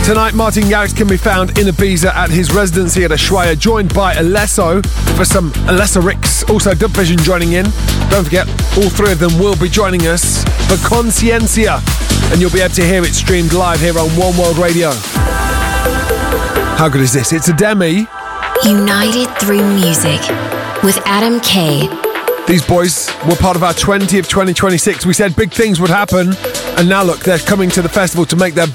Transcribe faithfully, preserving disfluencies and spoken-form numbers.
Tonight, Martin Garrix can be found in Ibiza at his residency at Ushuaia, joined by Alesso for some Alesso Ricks. Also, Dub Vision joining in. Don't forget, all three of them will be joining us for Conciencia, and you'll be able to hear it streamed live here on One World Radio. How good is this? It's a Demi. United through music with Adam K. These boys were part of our twentieth twenty twenty-six. We said big things would happen, and now look, they're coming to the festival to make their